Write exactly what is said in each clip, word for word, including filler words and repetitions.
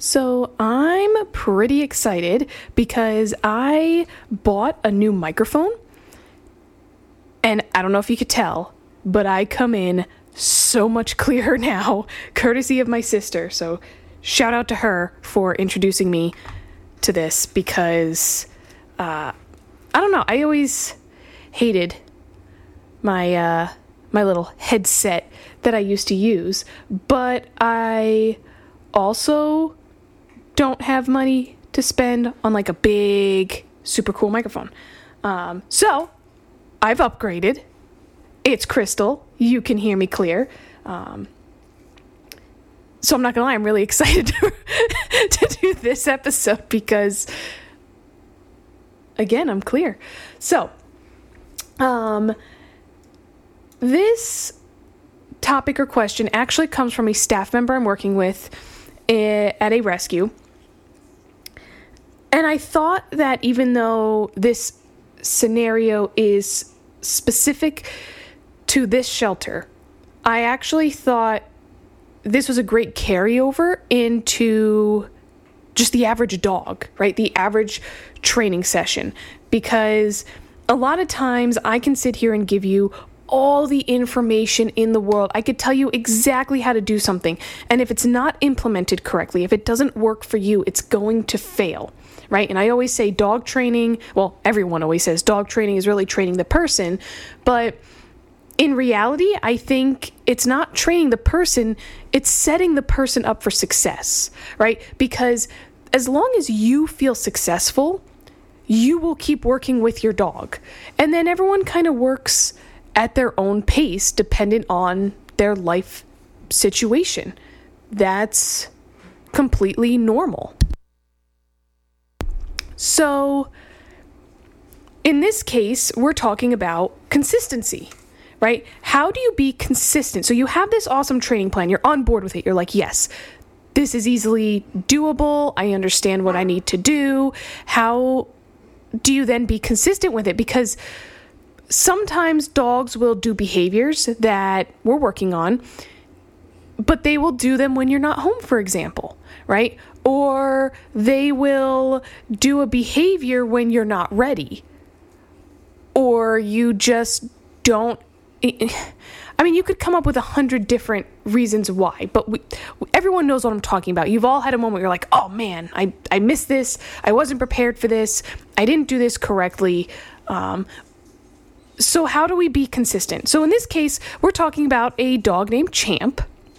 So I'm pretty excited because I bought a new microphone, and I don't know if you could tell, but I come in so much clearer now, courtesy of my sister. So shout out to her for introducing me to this because, uh, I don't know, I always hated my, uh, my little headset that I used to use, but I also don't have money to spend on like a big, super cool microphone. Um, so I've upgraded. It's crystal. You can hear me clear. Um, so I'm not gonna lie, I'm really excited to, to do this episode because, again, I'm clear. So, um, this topic or question actually comes from a staff member I'm working with at a rescue. And I thought that even though this scenario is specific to this shelter, I actually thought this was a great carryover into just the average dog, right? The average training session. Because a lot of times I can sit here and give you all the information in the world. I could tell you exactly how to do something. And if it's not implemented correctly, if it doesn't work for you, it's going to fail, right? And I always say dog training, well, everyone always says dog training is really training the person. But in reality, I think it's not training the person, it's setting the person up for success, right? Because as long as you feel successful, you will keep working with your dog. And then everyone kind of works at their own pace, dependent on their life situation. That's completely normal. So, in this case, we're talking about consistency, right? How do you be consistent? So you have this awesome training plan. You're on board with it. You're like, yes, this is easily doable. I understand what I need to do. How do you then be consistent with it? Because sometimes dogs will do behaviors that we're working on, but they will do them when you're not home, for example, right? Or they will do a behavior when you're not ready. Or you just don't. I mean, you could come up with a hundred different reasons why, but we, everyone knows what I'm talking about. You've all had a moment where you're like, oh man, I, I missed this. I wasn't prepared for this. I didn't do this correctly. Um, So how do we be consistent? So in this case, we're talking about a dog named Champ.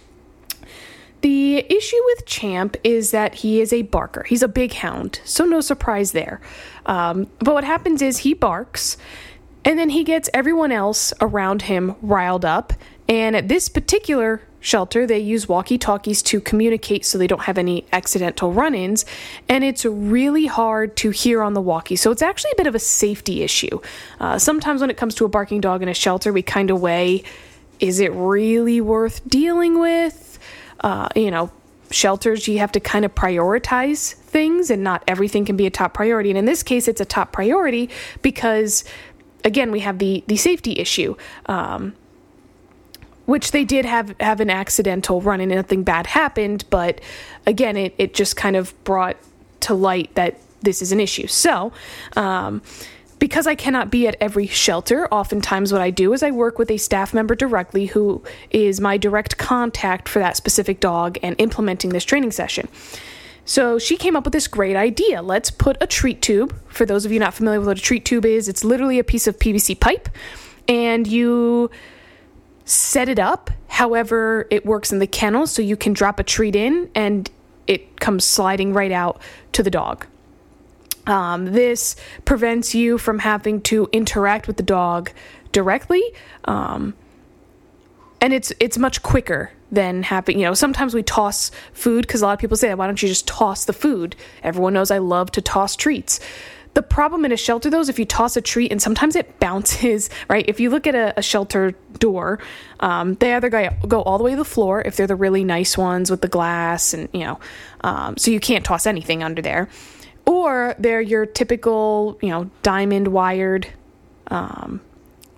The issue with Champ is that he is a barker. He's a big hound, so no surprise there. Um, but what happens is he barks, and then he gets everyone else around him riled up. And at this particular shelter, they use walkie-talkies to communicate so they don't have any accidental run-ins. And it's really hard to hear on the walkie. So it's actually a bit of a safety issue. Uh, sometimes when it comes to a barking dog in a shelter, we kind of weigh, is it really worth dealing with? Uh, you know, shelters, you have to kind of prioritize things, and not everything can be a top priority. And in this case, it's a top priority because, again, we have the, the safety issue. Um, which they did have, have an accidental run-in and nothing bad happened, but again, it, it just kind of brought to light that this is an issue. So, um, because I cannot be at every shelter, oftentimes what I do is I work with a staff member directly who is my direct contact for that specific dog and implementing this training session. So she came up with this great idea. Let's put a treat tube. For those of you not familiar with what a treat tube is, it's literally a piece of P V C pipe, and you set it up however it works in the kennel, so you can drop a treat in and it comes sliding right out to the dog. Um, this prevents you from having to interact with the dog directly, um, and it's it's much quicker than having, you know, sometimes we toss food because a lot of people say, why don't you just toss the food? Everyone knows I love to toss treats. The problem in a shelter, though, is if you toss a treat and sometimes it bounces, right? If you look at a, a shelter door, um, they either go, go all the way to the floor if they're the really nice ones with the glass and, you know, um, so you can't toss anything under there. Or they're your typical, you know, diamond wired, um,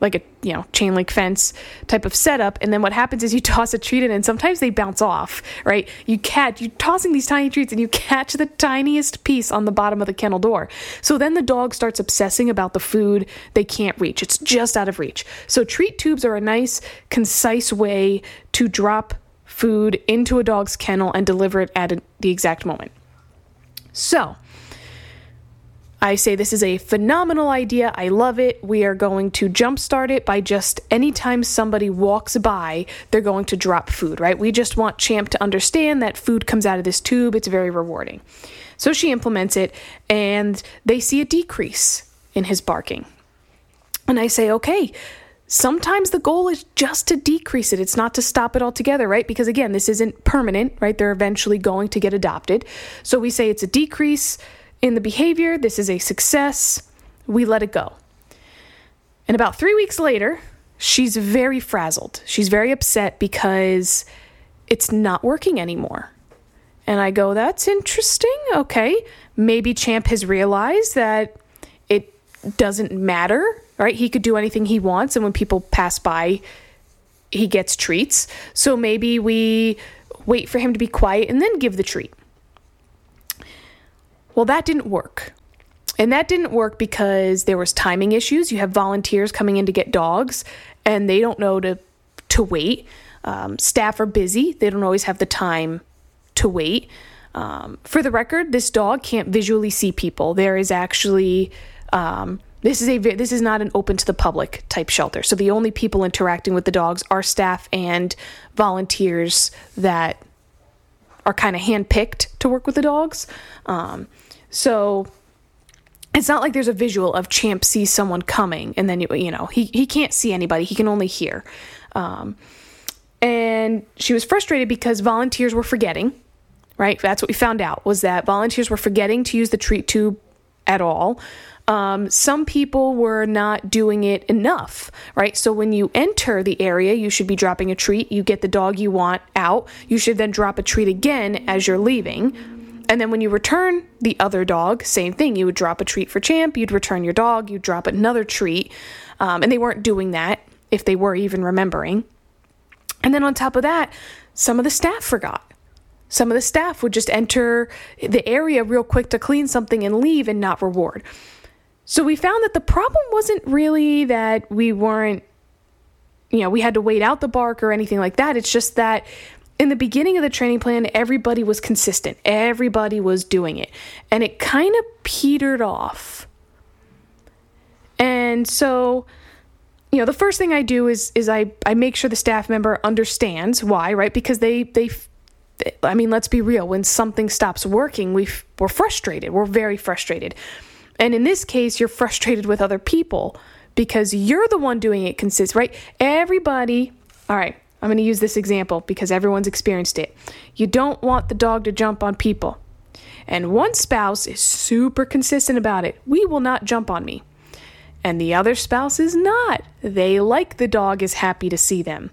like a, you know, chain link fence type of setup. And then what happens is you toss a treat in and sometimes they bounce off, right? You catch, you're tossing these tiny treats and you catch the tiniest piece on the bottom of the kennel door. So then the dog starts obsessing about the food they can't reach. It's just out of reach. So treat tubes are a nice, concise way to drop food into a dog's kennel and deliver it at a, the exact moment. So I say this is a phenomenal idea. I love it. We are going to jumpstart it by just anytime somebody walks by, they're going to drop food, right? We just want Champ to understand that food comes out of this tube. It's very rewarding. So she implements it and they see a decrease in his barking. And I say, okay, sometimes the goal is just to decrease it. It's not to stop it altogether, right? Because again, this isn't permanent, right? They're eventually going to get adopted. So we say it's a decrease in the behavior. This is a success. We let it go. And about three weeks later, she's very frazzled. She's very upset because it's not working anymore. And I go, that's interesting. Okay. Maybe Champ has realized that it doesn't matter, right? He could do anything he wants. And when people pass by, he gets treats. So maybe we wait for him to be quiet and then give the treat. Well, that didn't work. And that didn't work because there was timing issues. You have volunteers coming in to get dogs and they don't know to to wait. Um, staff are busy. They don't always have the time to wait. Um, for the record, this dog can't visually see people. There is actually, um, this is a this is not an open to the public type shelter. So the only people interacting with the dogs are staff and volunteers that are kind of handpicked to work with the dogs. Um, so it's not like there's a visual of Champ sees someone coming and then, you, you know, he, he can't see anybody. He can only hear. Um, and she was frustrated because volunteers were forgetting, right? That's what we found out, was that volunteers were forgetting to use the treat tube at all. Um, some people were not doing it enough, right? So when you enter the area, you should be dropping a treat. You get the dog you want out. You should then drop a treat again as you're leaving. And then when you return the other dog, same thing. You would drop a treat for Champ. You'd return your dog. You'd drop another treat. Um, and they weren't doing that, if they were even remembering. And then on top of that, some of the staff forgot. Some of the staff would just enter the area real quick to clean something and leave and not reward. So we found that the problem wasn't really that we weren't, you know, we had to wait out the bark or anything like that. It's just that in the beginning of the training plan, everybody was consistent. Everybody was doing it. And it kind of petered off. And so, you know, the first thing I do is is I, I make sure the staff member understands why, right? Because they, they, I mean, let's be real. When something stops working, we we're frustrated. We're very frustrated. And in this case, you're frustrated with other people because you're the one doing it consist, right? Everybody, all right, I'm going to use this example because everyone's experienced it. You don't want the dog to jump on people. And one spouse is super consistent about it. We will not jump on me. And the other spouse is not. They like the dog is happy to see them.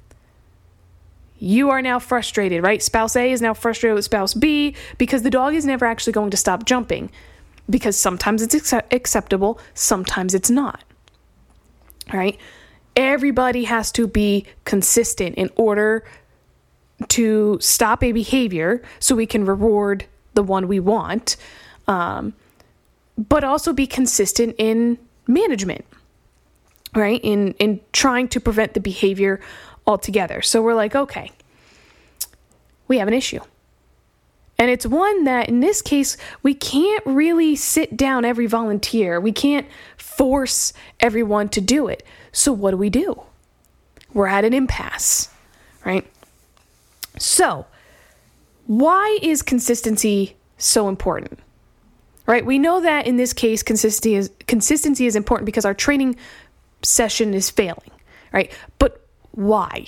You are now frustrated, right? Spouse A is now frustrated with spouse B because the dog is never actually going to stop jumping. Because sometimes it's accept- acceptable, sometimes it's not. All right? Everybody has to be consistent in order to stop a behavior so we can reward the one we want, um, but also be consistent in management, right? In, in trying to prevent the behavior altogether. So we're like, okay, we have an issue. And it's one that, in this case, we can't really sit down every volunteer. We can't force everyone to do it. So what do we do? We're at an impasse, right? So why is consistency so important? Right? We know that in this case, consistency is consistency is important because our training session is failing, right? But why?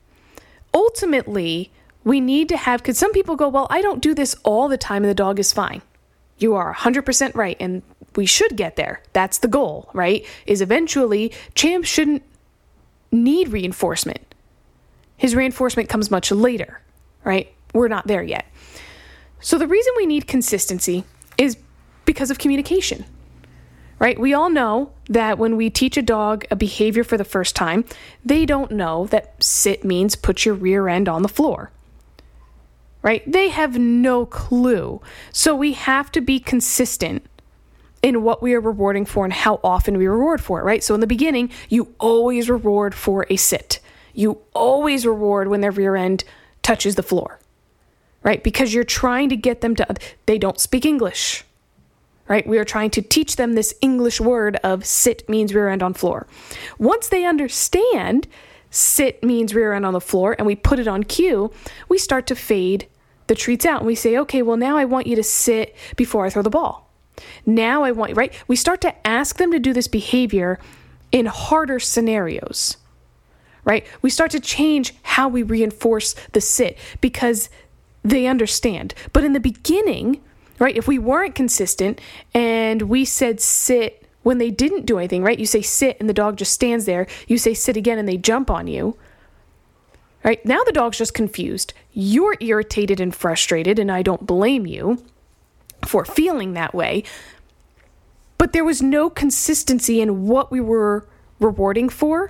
Ultimately, we need to have, because some people go, well, I don't do this all the time and the dog is fine. You are one hundred percent right, and we should get there. That's the goal, right? Is eventually, Champ shouldn't need reinforcement. His reinforcement comes much later, right? We're not there yet. So the reason we need consistency is because of communication, right? We all know that when we teach a dog a behavior for the first time, they don't know that sit means put your rear end on the floor, right? They have no clue. So we have to be consistent in what we are rewarding for and how often we reward for it, right? So in the beginning, you always reward for a sit. You always reward when their rear end touches the floor, right? Because you're trying to get them to, they don't speak English, right? We are trying to teach them this English word of sit means rear end on floor. Once they understand sit means rear end on the floor and we put it on cue, we start to fade the treats out and we say, okay, well now I want you to sit before I throw the ball. Now I want, right? We start to ask them to do this behavior in harder scenarios, right? We start to change how we reinforce the sit because they understand. But in the beginning, right, if we weren't consistent and we said sit when they didn't do anything, right? You say sit and the dog just stands there. You say sit again and they jump on you, right? Now the dog's just confused. You're irritated and frustrated, and I don't blame you for feeling that way. But there was no consistency in what we were rewarding for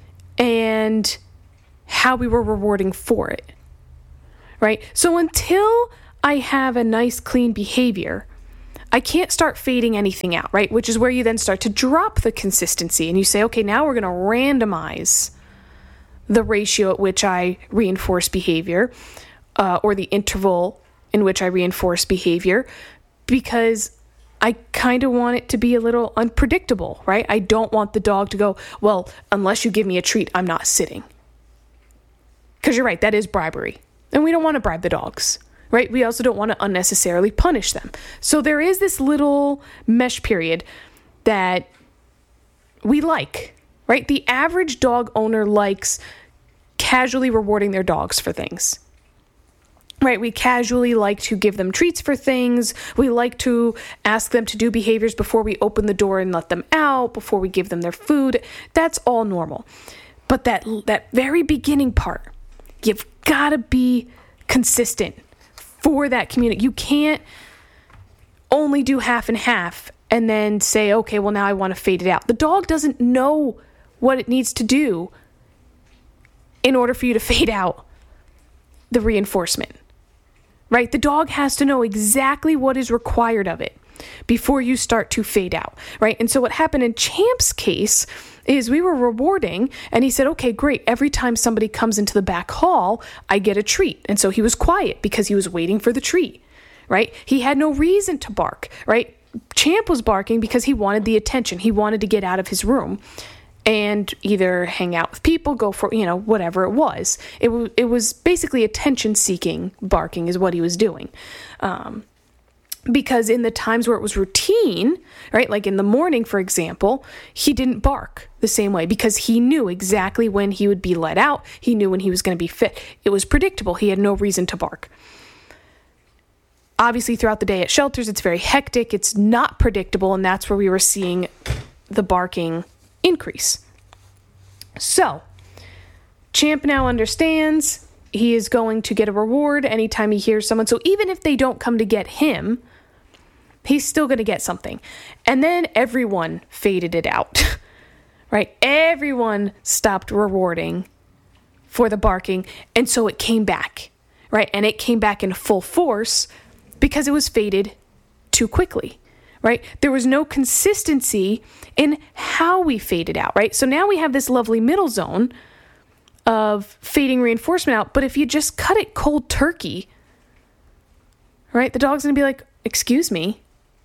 and how we were rewarding for it, right? So until I have a nice, clean behavior, I can't start fading anything out, right? Which is where you then start to drop the consistency and you say, okay, now we're going to randomize the ratio at which I reinforce behavior uh, or the interval in which I reinforce behavior because I kind of want it to be a little unpredictable, right? I don't want the dog to go, well, unless you give me a treat, I'm not sitting. Because you're right, that is bribery. And we don't want to bribe the dogs, right? We also don't want to unnecessarily punish them. So there is this little mesh period that we like, right? The average dog owner likes casually rewarding their dogs for things, right? We casually like to give them treats for things. We like to ask them to do behaviors before we open the door and let them out, before we give them their food. That's all normal. But that that very beginning part, you've got to be consistent for that community. You can't only do half and half and then say, okay, well, now I want to fade it out. The dog doesn't know what it needs to do in order for you to fade out the reinforcement, right? The dog has to know exactly what is required of it before you start to fade out, right? And so what happened in Champ's case is we were rewarding and he said, okay, great. Every time somebody comes into the back hall, I get a treat. And so he was quiet because he was waiting for the treat, right? He had no reason to bark, right? Champ was barking because he wanted the attention. He wanted to get out of his room and either hang out with people, go for, you know, whatever it was. It, w- it was basically attention-seeking barking is what he was doing. Um, because in the times where it was routine, right, like in the morning, for example, he didn't bark the same way because he knew exactly when he would be let out. He knew when he was going to be fit. It was predictable. He had no reason to bark. Obviously, throughout the day at shelters, it's very hectic. It's not predictable, and that's where we were seeing the barking increase. So, Champ now understands he is going to get a reward anytime he hears someone. So even if they don't come to get him, he's still going to get something. And then everyone faded it out, right? Everyone stopped rewarding for the barking. And so it came back, right? And it came back in full force because it was faded too quickly. Right? There was no consistency in how we faded out, right? So now we have this lovely middle zone of fading reinforcement out. But if you just cut it cold turkey, right? The dog's going to be like, excuse me,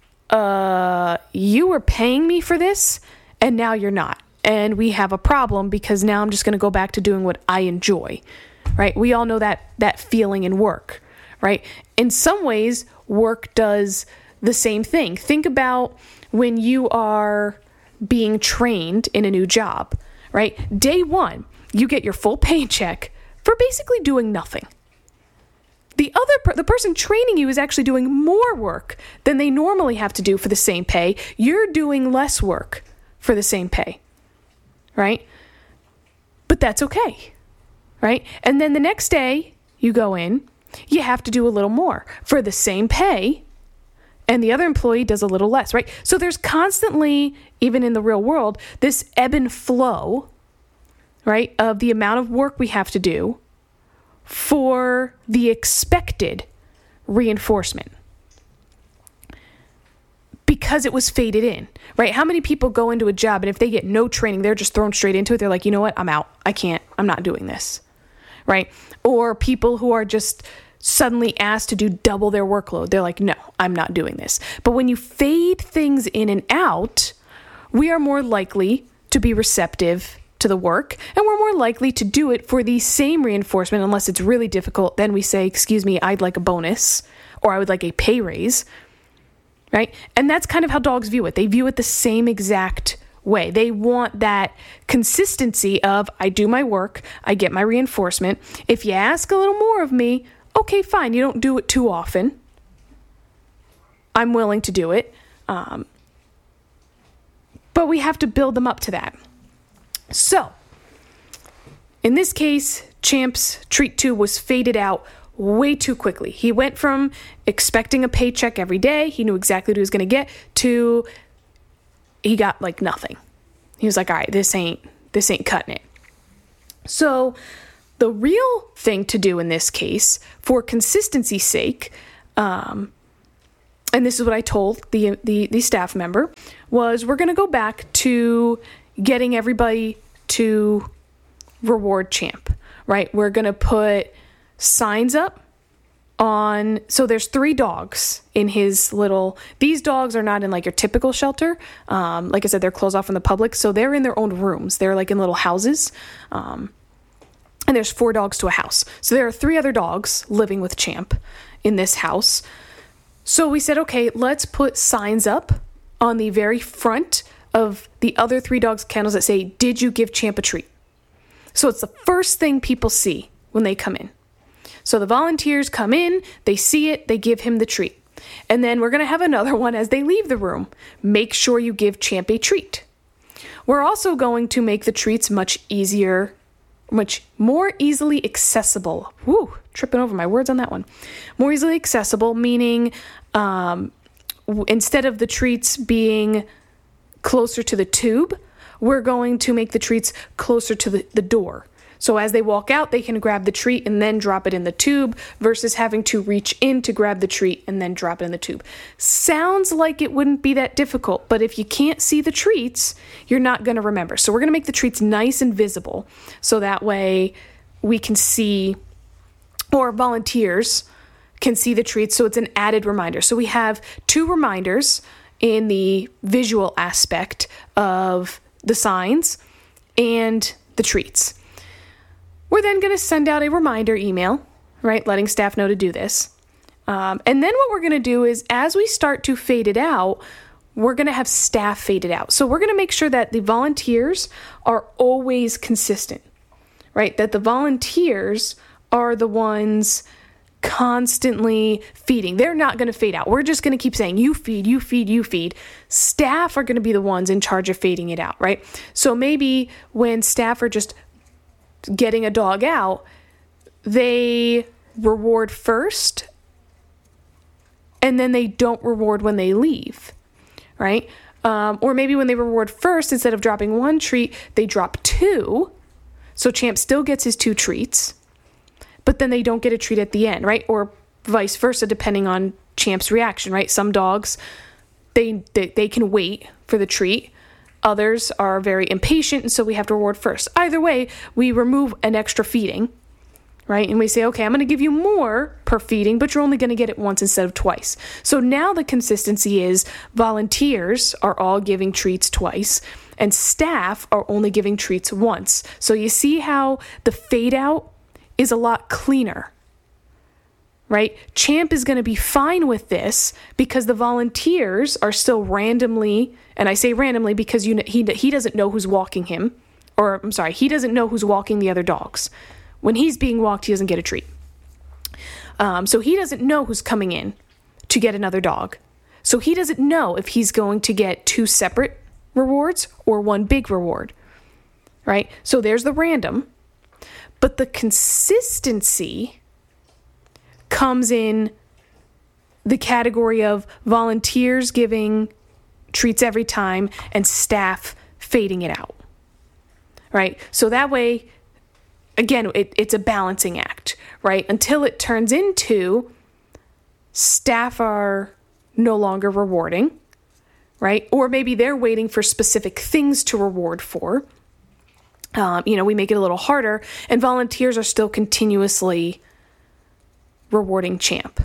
uh, you were paying me for this and now you're not. And we have a problem because now I'm just going to go back to doing what I enjoy, right? We all know that, that feeling in work, right? In some ways, work does the same thing. Think about when you are being trained in a new job, right? Day one, you get your full paycheck for basically doing nothing. The other, per- the person training you is actually doing more work than they normally have to do for the same pay. You're doing less work for the same pay, right? But that's okay, right? And then the next day you go in, you have to do a little more for the same pay. and the other employee does a little less, right? So there's constantly, even in the real world, this ebb and flow, right, of the amount of work we have to do for the expected reinforcement because it was faded in, right? How many people go into a job and if they get no training, they're just thrown straight into it. They're like, you know what? I'm out. I can't, I'm not doing this, right? Or people who are just suddenly asked to do double their workload. They're like, no, I'm not doing this. But when you fade things in and out, we are more likely to be receptive to the work, and we're more likely to do it for the same reinforcement. Unless it's really difficult, then we say, excuse me, I'd like a bonus, or I would like a pay raise, right? And that's kind of how dogs view it. They view it the same exact way. They want that consistency of, I do my work, I get my reinforcement. If you ask a little more of me, okay, fine, you don't do it too often. I'm willing to do it. Um, but we have to build them up to that. So, in this case, Champ's treat two was faded out way too quickly. He went from expecting a paycheck every day, he knew exactly what he was going to get, to he got like nothing. He was like, all right, this ain't, this ain't cutting it. So, the real thing to do in this case, for consistency's sake, um, and this is what I told the, the, the staff member, was we're going to go back to getting everybody to reward Champ, right? We're going to put signs up on, so there's three dogs in his little, these dogs are not in like your typical shelter. Um, like I said, they're closed off from the public. So they're in their own rooms. They're like in little houses. Um, and there's four dogs to a house. So there are three other dogs living with Champ in this house. So we said, okay, let's put signs up on the very front of the other three dogs' kennels that say, did you give Champ a treat? So it's the first thing people see when they come in. So the volunteers come in, they see it, they give him the treat. And then we're going to have another one as they leave the room. Make sure you give Champ a treat. We're also going to make the treats much easier, much more easily accessible. Woo, tripping over my words on that one. More easily accessible, meaning um, w- instead of the treats being closer to the tube, we're going to make the treats closer to the, the door. So as they walk out, they can grab the treat and then drop it in the tube versus having to reach in to grab the treat and then drop it in the tube. Sounds like it wouldn't be that difficult, but if you can't see the treats, you're not going to remember. So we're going to make the treats nice and visible so that way we can see, or volunteers can see the treats, so it's an added reminder. So we have two reminders in the visual aspect of the signs and the treats. We're then going to send out a reminder email, right, letting staff know to do this. Um, and then what we're going to do is, as we start to fade it out, we're going to have staff fade it out. So we're going to make sure that the volunteers are always consistent, right? That the volunteers are the ones constantly feeding. They're not going to fade out. We're just going to keep saying, you feed, you feed, you feed. Staff are going to be the ones in charge of fading it out, right? So maybe when staff are just getting a dog out, they reward first, and then they don't reward when they leave, right? Um, or maybe when they reward first, instead of dropping one treat, they drop two. So Champ still gets his two treats, but then they don't get a treat at the end, right? Or vice versa, depending on Champ's reaction, right? Some dogs, they they, they can wait for the treat. Others are very impatient, and so we have to reward first. Either way, we remove an extra feeding, right? And we say, okay, I'm going to give you more per feeding, but you're only going to get it once instead of twice. So now the consistency is volunteers are all giving treats twice, and staff are only giving treats once. So you see how the fade out is a lot cleaner, right? Champ is going to be fine with this because the volunteers are still randomly, and I say randomly because you know, he he doesn't know who's walking him, or I'm sorry, he doesn't know who's walking the other dogs. When he's being walked, he doesn't get a treat. Um, so he doesn't know who's coming in to get another dog. So he doesn't know if he's going to get two separate rewards or one big reward, right? So there's the random, but the consistency comes in the category of volunteers giving treats every time and staff fading it out, right? So that way, again, it, it's a balancing act, right? Until it turns into staff are no longer rewarding, right? Or maybe they're waiting for specific things to reward for. Um, you know, we make it a little harder, and volunteers are still continuously rewarding Champ.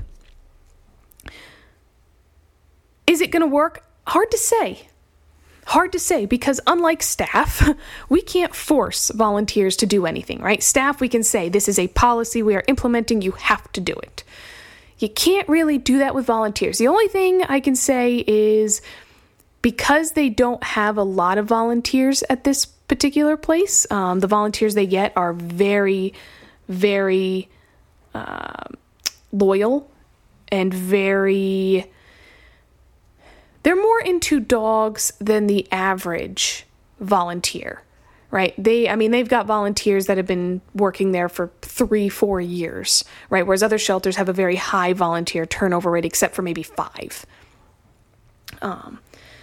Is it going to work? Hard to say. Hard to say, because unlike staff, we can't force volunteers to do anything, right? Staff, we can say, this is a policy we are implementing, you have to do it. You can't really do that with volunteers. The only thing I can say is because they don't have a lot of volunteers at this particular place, um, the volunteers they get are very, very uh, loyal and very... They're more into dogs than the average volunteer, right? They, I mean, they've got volunteers that have been working there for three, four years, right? Whereas other shelters have a very high volunteer turnover rate, except for maybe five. Um.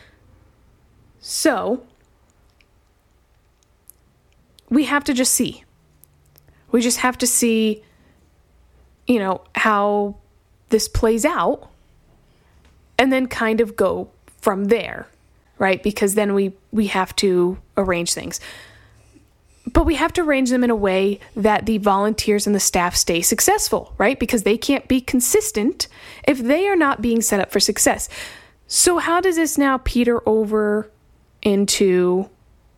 So we have to just see. We just have to see, you know, how this plays out, and then kind of go from there, right? Because then we, we have to arrange things. But we have to arrange them in a way that the volunteers and the staff stay successful, right? Because they can't be consistent if they are not being set up for success. So how does this now peter over into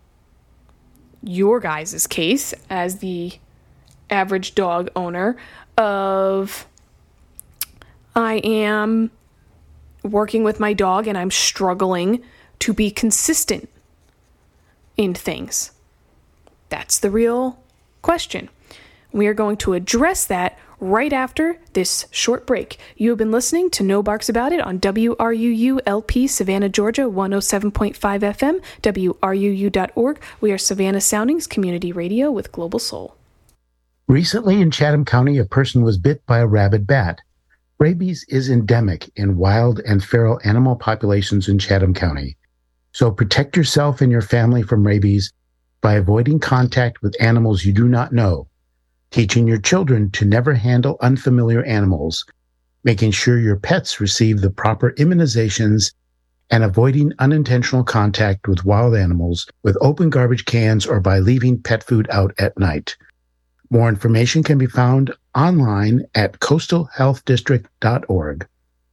your guys' case as the average dog owner of, I am working with my dog and I'm struggling to be consistent in things? That's the real question. We are going to address that right after this short break. You have been listening to No Barks About It on W R U U L P Savannah, Georgia, one oh seven point five F M, W R U U dot org. We are Savannah Soundings Community Radio with Global Soul. Recently in Chatham County, a person was bit by a rabid bat. Rabies is endemic in wild and feral animal populations in Chatham County. So protect yourself and your family from rabies by avoiding contact with animals you do not know, teaching your children to never handle unfamiliar animals, making sure your pets receive the proper immunizations, and avoiding unintentional contact with wild animals with open garbage cans or by leaving pet food out at night. More information can be found online at coastal health district dot org.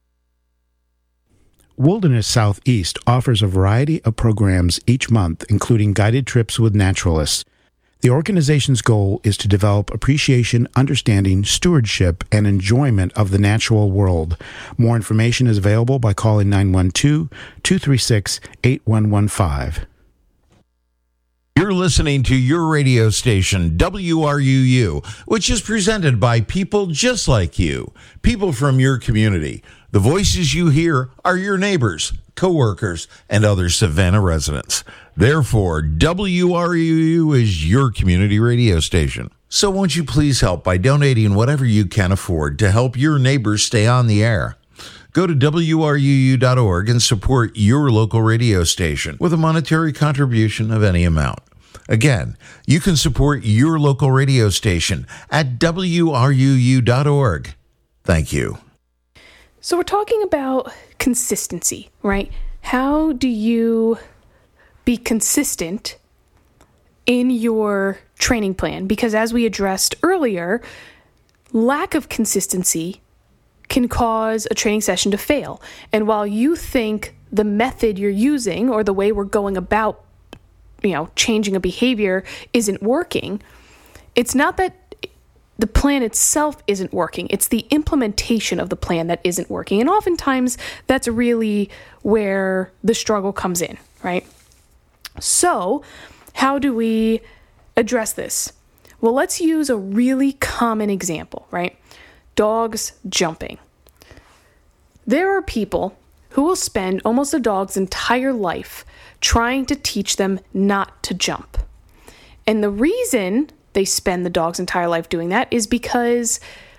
Wilderness Southeast offers a variety of programs each month, including guided trips with naturalists. The organization's goal is to develop appreciation, understanding, stewardship, and enjoyment of the natural world. More information is available by calling nine one two, two three six, eight one one five. You're listening to your radio station, W R U U, which is presented by people just like you, people from your community. The voices you hear are your neighbors, coworkers, and other Savannah residents. Therefore, W R U U is your community radio station. So won't you please help by donating whatever you can afford to help your neighbors stay on the air? Go to W R U U dot org and support your local radio station with a monetary contribution of any amount. Again, you can support your local radio station at W R U U dot org. Thank you. So we're talking about consistency, right? How do you be consistent in your training plan? Because as we addressed earlier, lack of consistency can cause a training session to fail. And while you think the method you're using or the way we're going about, you know, changing a behavior isn't working, it's not that the plan itself isn't working. It's the implementation of the plan that isn't working. And oftentimes that's really where the struggle comes in, right? So how do we address this? Well, let's use a really common example, right? Dogs jumping. There are people who will spend almost a dog's entire life trying to teach them not to jump. And the reason they spend the dog's entire life doing that is because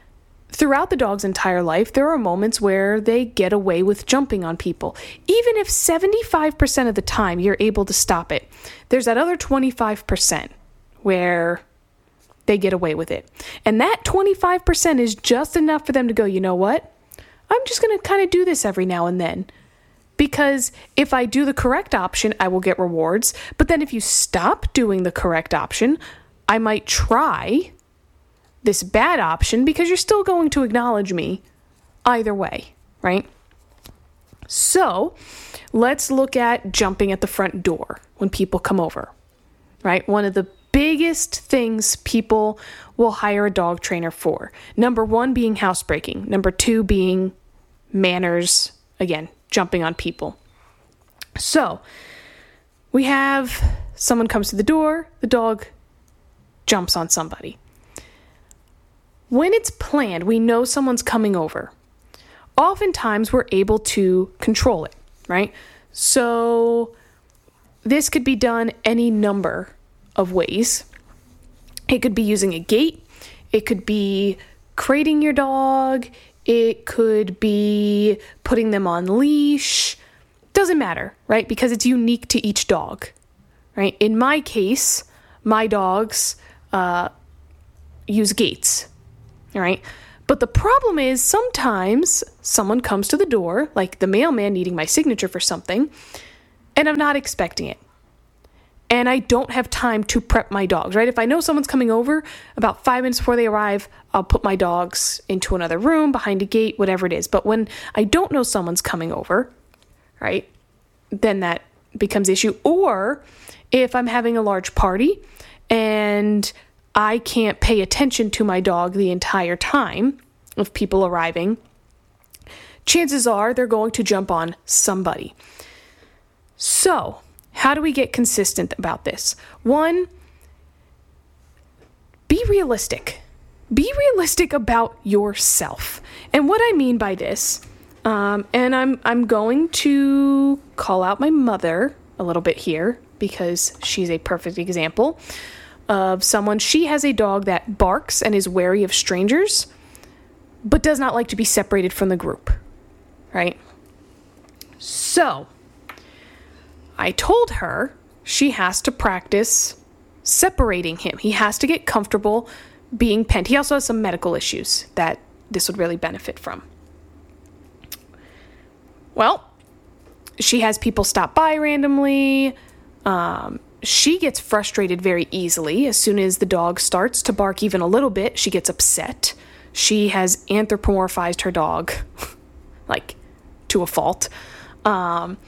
throughout the dog's entire life, there are moments where they get away with jumping on people. Even if seventy-five percent of the time you're able to stop it, there's that other twenty-five percent where they get away with it. And that twenty-five percent is just enough for them to go, you know what? I'm just going to kind of do this every now and then. Because if I do the correct option, I will get rewards. But then if you stop doing the correct option, I might try this bad option because you're still going to acknowledge me either way, right? So let's look at jumping at the front door when people come over, right? One of the biggest things people will hire a dog trainer for. Number one being housebreaking. Number two being manners, again, jumping on people. So we have someone comes to the door, the dog jumps on somebody. When it's planned, we know someone's coming over. Oftentimes we're able to control it, right? So this could be done any number of ways. It could be using a gate. It could be crating your dog. It could be putting them on leash. Doesn't matter, right? Because it's unique to each dog, right? In my case, my dogs uh, use gates, all right? But the problem is sometimes someone comes to the door, like the mailman needing my signature for something, and I'm not expecting it. And I don't have time to prep my dogs, right? If I know someone's coming over, about five minutes before they arrive, I'll put my dogs into another room, behind a gate, whatever it is. But when I don't know someone's coming over, right, then that becomes issue. Or if I'm having a large party and I can't pay attention to my dog the entire time of people arriving, chances are they're going to jump on somebody. So how do we get consistent about this? One, be realistic. Be realistic about yourself. And what I mean by this, um, and I'm I'm going to call out my mother a little bit here because she's a perfect example of someone. She has a dog that barks and is wary of strangers, but does not like to be separated from the group, right? So I told her she has to practice separating him. He has to get comfortable being penned. He also has some medical issues that this would really benefit from. Well, she has people stop by randomly. Um, she gets frustrated very easily. As soon as the dog starts to bark even a little bit, she gets upset. She has anthropomorphized her dog, like, to a fault. Um...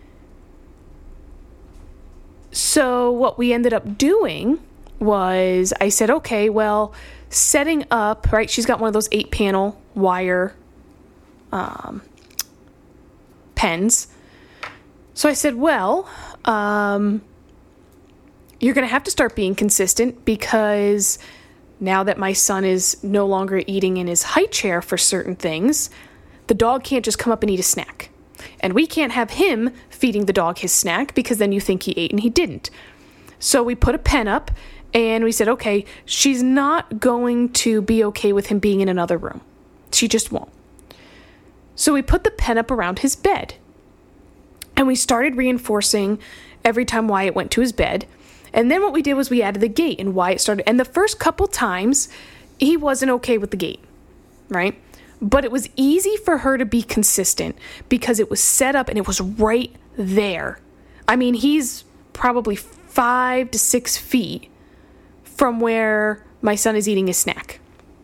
So what we ended up doing was I said, okay, well, setting up, right, she's got one of those eight panel wire um, pens. So I said, well, um, you're going to have to start being consistent because now that my son is no longer eating in his high chair for certain things, the dog can't just come up and eat a snack. And we can't have him feeding the dog his snack because then you think he ate and he didn't. So we put a pen up and we said, okay, she's not going to be okay with him being in another room. She just won't. So we put the pen up around his bed. And we started reinforcing every time Wyatt went to his bed. And then what we did was we added the gate and Wyatt started. And the first couple times, he wasn't okay with the gate, right? But it was easy for her to be consistent because it was set up and it was right there. I mean, he's probably five to six feet from where my son is eating his snack.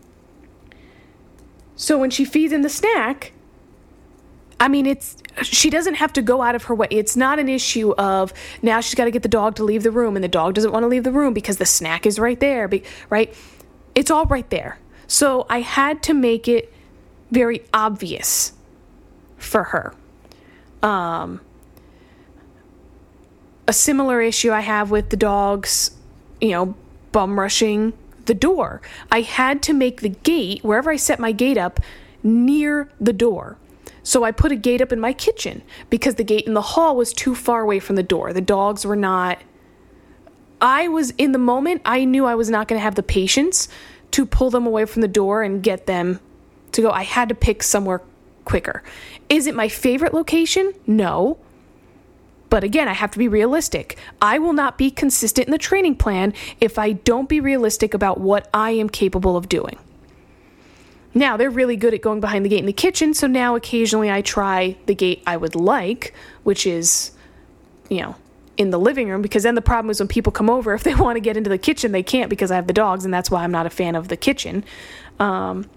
So when she feeds him the snack, I mean, it's she doesn't have to go out of her way. It's not an issue of now she's got to get the dog to leave the room and the dog doesn't want to leave the room because the snack is right there, right? It's all right there. So I had to make it very obvious for her. Um, a similar issue I have with the dogs, you know, bum rushing the door. I had to make the gate, wherever I set my gate up, near the door. So I put a gate up in my kitchen because the gate in the hall was too far away from the door. The dogs were not... I was, in the moment, I knew I was not going to have the patience to pull them away from the door and get them to go. I had to pick somewhere quicker. Is it my favorite location? No. But again, I have to be realistic. I will not be consistent in the training plan if I don't be realistic about what I am capable of doing. Now, they're really good at going behind the gate in the kitchen, so now occasionally I try the gate I would like, which is, you know, in the living room, because then the problem is when people come over, if they want to get into the kitchen, they can't because I have the dogs, and that's why I'm not a fan of the kitchen. Um,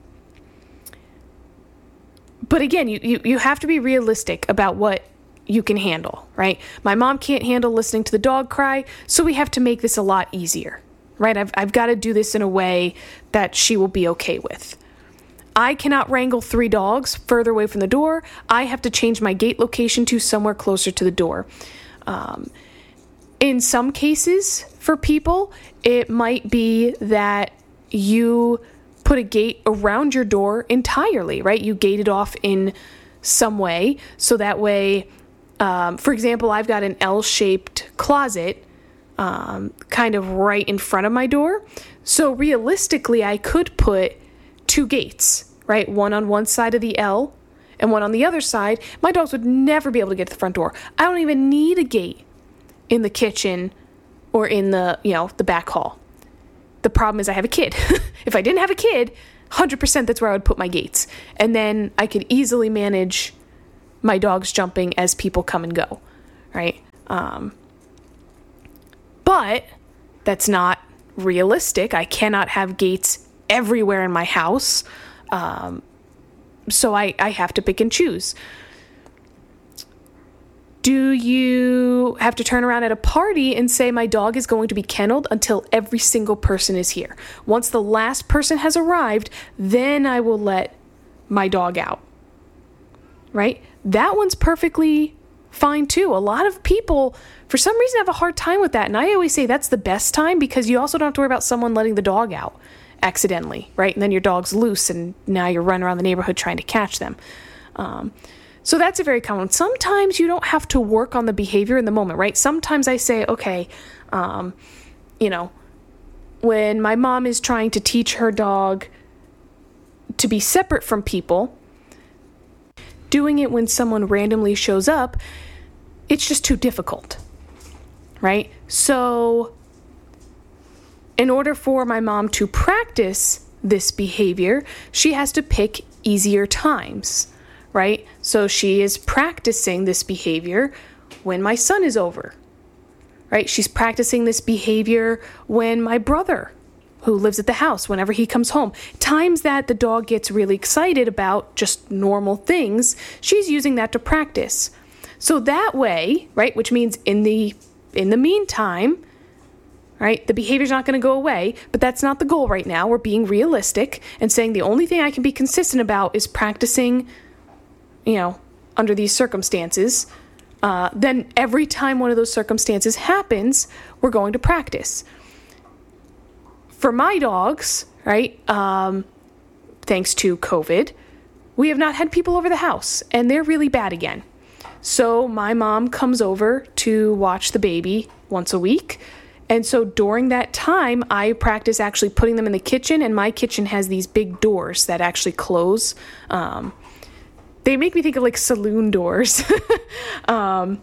but again, you, you, you have to be realistic about what you can handle, right? My mom can't handle listening to the dog cry, so we have to make this a lot easier, right? I've, I've got to do this in a way that she will be okay with. I cannot wrangle three dogs further away from the door. I have to change my gate location to somewhere closer to the door. Um, in some cases, for people, it might be that you put a gate around your door entirely, right? You gate it off in some way, so that way, um, for example, I've got an L-shaped closet um, kind of right in front of my door. So realistically, I could put two gates, right? One on one side of the L and one on the other side. My dogs would never be able to get to the front door. I don't even need a gate in the kitchen or in the, you know, the back hall. The problem is I have a kid. If I didn't have a kid, one hundred percent that's where I would put my gates. And then I could easily manage my dogs jumping as people come and go, right? Um, but that's not realistic. I cannot have gates everywhere in my house. Um, so I, I have to pick and choose. Do you have to turn around at a party and say my dog is going to be kenneled until every single person is here? Once the last person has arrived, then I will let my dog out, right? That one's perfectly fine too. A lot of people, for some reason, have a hard time with that. And I always say that's the best time because you also don't have to worry about someone letting the dog out accidentally, right? And then your dog's loose and now you're running around the neighborhood trying to catch them. Um, so that's a very common one. Sometimes you don't have to work on the behavior in the moment, right? Sometimes I say, okay, um, you know, when my mom is trying to teach her dog to be separate from people, doing it when someone randomly shows up, it's just too difficult, right? So in order for my mom to practice this behavior, she has to pick easier times, right? So she is practicing this behavior when my son is over, right? She's practicing this behavior when my brother, who lives at the house, whenever he comes home. Times that the dog gets really excited about just normal things, she's using that to practice. So that way, right, which means in the in the meantime, right, the behavior's not going to go away, but that's not the goal right now. We're being realistic and saying the only thing I can be consistent about is practicing, you know, under these circumstances. Uh, then every time one of those circumstances happens, we're going to practice. For my dogs, right, um, thanks to COVID, we have not had people over the house, and they're really bad again. So my mom comes over to watch the baby once a week. And so during that time, I practice actually putting them in the kitchen, and my kitchen has these big doors that actually close. Um, they make me think of like saloon doors. um,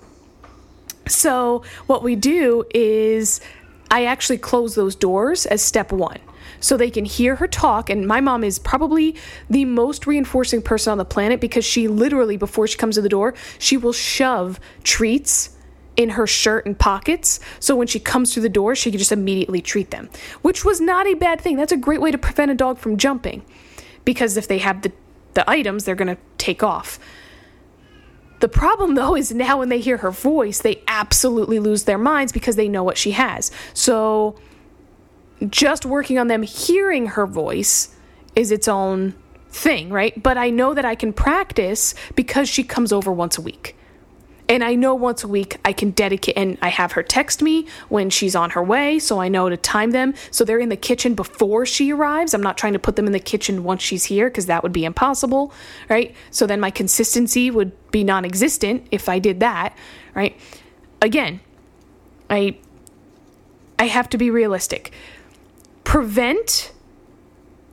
so what we do is I actually close those doors as step one so they can hear her talk. And my mom is probably the most reinforcing person on the planet because she literally, before she comes to the door, she will shove treats in her shirt and pockets. So when she comes through the door, she can just immediately treat them, which was not a bad thing. That's a great way to prevent a dog from jumping because if they have the, the items, they're going to take off. The problem, though, is now when they hear her voice, they absolutely lose their minds because they know what she has. So just working on them hearing her voice is its own thing, right? But I know that I can practice because she comes over once a week. And I know once a week I can dedicate, and I have her text me when she's on her way, so I know to time them. So they're in the kitchen before she arrives. I'm not trying to put them in the kitchen once she's here because that would be impossible, right? So then my consistency would be non-existent if I did that, right? Again, I I have to be realistic. Prevent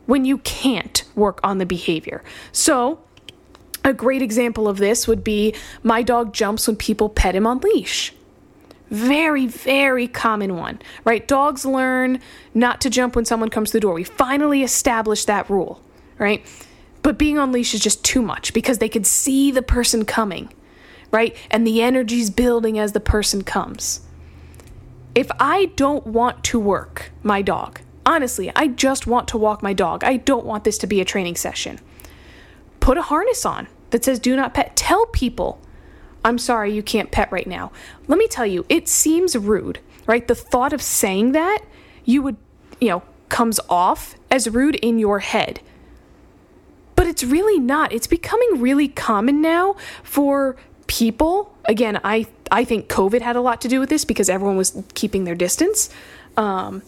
when you can't work on the behavior. So a great example of this would be my dog jumps when people pet him on leash. Very, very common one, right? Dogs learn not to jump when someone comes to the door. We finally established that rule, right? But being on leash is just too much because they can see the person coming, right? And the energy's building as the person comes. If I don't want to work my dog, honestly, I just want to walk my dog. I don't want this to be a training session. Put a harness on that says do not pet. Tell people, I'm sorry, you can't pet right now. Let me tell you, it seems rude, right? The thought of saying that, you would, you know, comes off as rude in your head. But it's really not. It's becoming really common now for people. Again, I, I think COVID had a lot to do with this because everyone was keeping their distance. Um,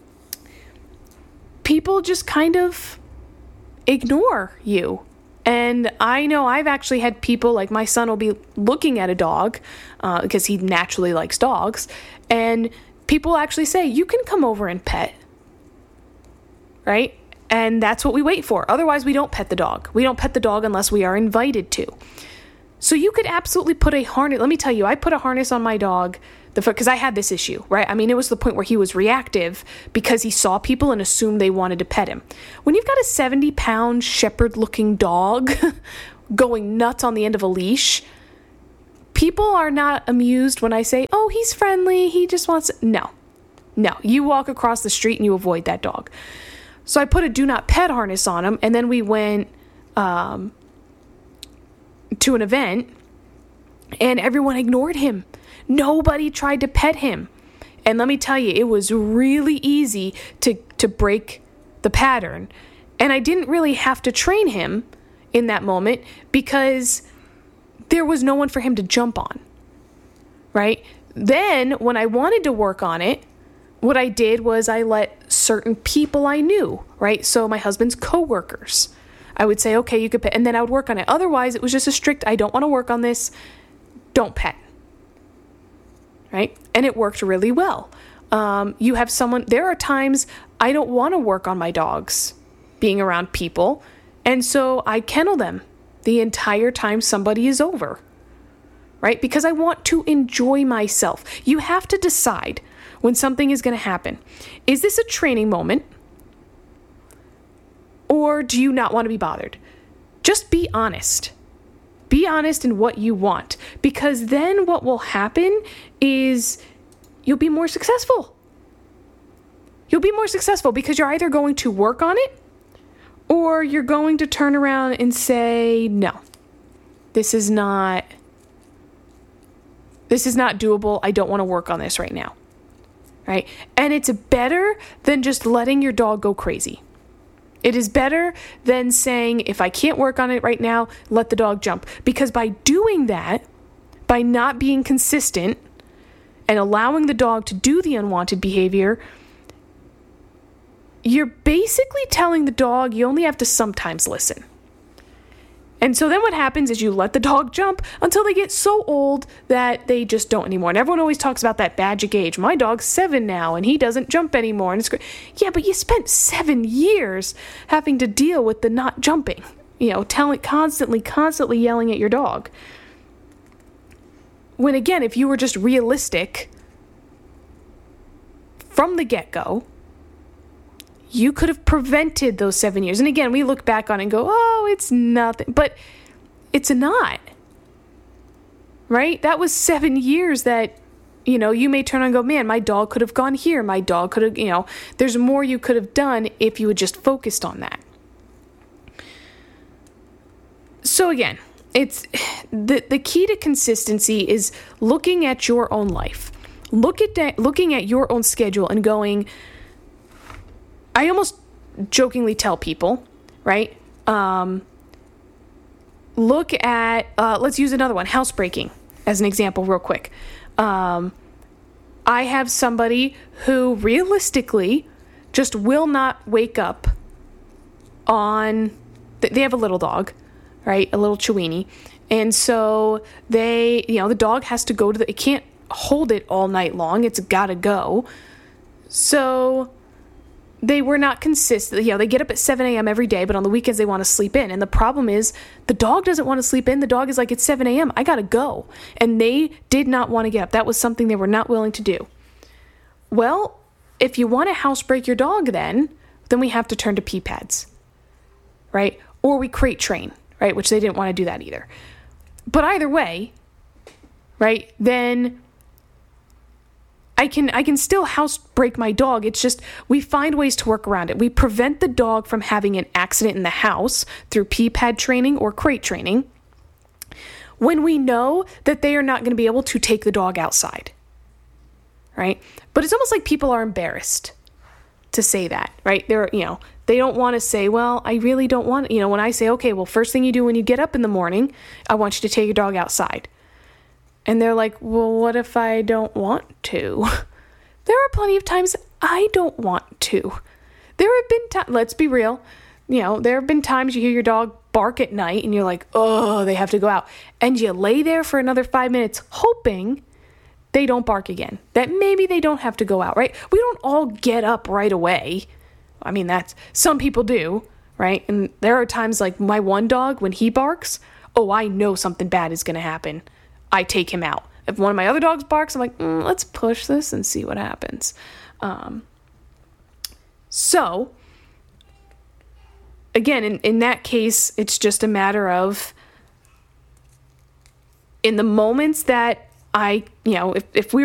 people just kind of ignore you. And I know I've actually had people, like my son will be looking at a dog uh, because he naturally likes dogs. And people actually say, you can come over and pet. Right? And that's what we wait for. Otherwise, we don't pet the dog. We don't pet the dog unless we are invited to. So you could absolutely put a harness. Let me tell you, I put a harness on my dog because I had this issue, right? I mean, it was the point where he was reactive because he saw people and assumed they wanted to pet him. When you've got a seventy pound shepherd looking dog going nuts on the end of a leash, people are not amused when I say, oh, he's friendly. He just wants to. No, no, you walk across the street and you avoid that dog. So I put a do not pet harness on him. And then we went, um, to an event and everyone ignored him. Nobody tried to pet him. And let me tell you, it was really easy to, to break the pattern. And I didn't really have to train him in that moment because there was no one for him to jump on, right? Then when I wanted to work on it, what I did was I let certain people I knew, right? So my husband's coworkers, I would say, okay, you could pet, and then I would work on it. Otherwise, it was just a strict, I don't want to work on this, don't pet, right? And it worked really well. Um, you have someone, there are times I don't want to work on my dogs being around people, and so I kennel them the entire time somebody is over, right? Because I want to enjoy myself. You have to decide when something is going to happen. Is this a training moment? Or do you not want to be bothered? Just be honest. Be honest in what you want. Because then what will happen is you'll be more successful. You'll be more successful because you're either going to work on it or you're going to turn around and say, no, this is not, this is not doable. I don't want to work on this right now. Right? And it's better than just letting your dog go crazy. It is better than saying, if I can't work on it right now, let the dog jump. Because by doing that, by not being consistent and allowing the dog to do the unwanted behavior, you're basically telling the dog you only have to sometimes listen. And so then what happens is you let the dog jump until they get so old that they just don't anymore. And everyone always talks about that magic age. My dog's seven now and he doesn't jump anymore. And it's great. Yeah, but you spent seven years having to deal with the not jumping. You know, telling, constantly, constantly yelling at your dog. When again, if you were just realistic from the get-go, you could have prevented those seven years. And again, we look back on it and go, oh, it's nothing. But it's not. Right? That was seven years that, you know, you may turn and go, man, my dog could have gone here. My dog could have, you know, there's more you could have done if you had just focused on that. So again, it's the, the key to consistency is looking at your own life. Look at that, looking at your own schedule and going, I almost jokingly tell people, right? Um, look at, uh, let's use another one, housebreaking as an example real quick. Um, I have somebody who realistically just will not wake up on, they have a little dog, right? A little Chiweenie. And so they, you know, the dog has to go to the, it can't hold it all night long. It's got to go. So they were not consistent. You know, they get up at seven a.m. every day, but on the weekends they want to sleep in. And the problem is the dog doesn't want to sleep in. The dog is like, it's seven a.m. I got to go. And they did not want to get up. That was something they were not willing to do. Well, if you want to housebreak your dog then, then we have to turn to pee pads, right? Or we crate train, right? Which they didn't want to do that either. But either way, right, then I can I can still housebreak my dog. It's just we find ways to work around it. We prevent the dog from having an accident in the house through pee pad training or crate training when we know that they are not going to be able to take the dog outside, right? But it's almost like people are embarrassed to say that, right? They're, you know, they don't want to say, well, I really don't want, you know, when I say, okay, well, first thing you do when you get up in the morning, I want you to take your dog outside. And they're like, well, what if I don't want to? There are plenty of times I don't want to. There have been times, let's be real, you know, there have been times you hear your dog bark at night and you're like, oh, they have to go out. And you lay there for another five minutes hoping they don't bark again, that maybe they don't have to go out, right? We don't all get up right away. I mean, that's, some people do, right? And there are times like my one dog, when he barks, oh, I know something bad is going to happen. I take him out. If one of my other dogs barks, I'm like, mm, let's push this and see what happens. Um, so, again, in, in that case, it's just a matter of, in the moments that I, you know, if, if we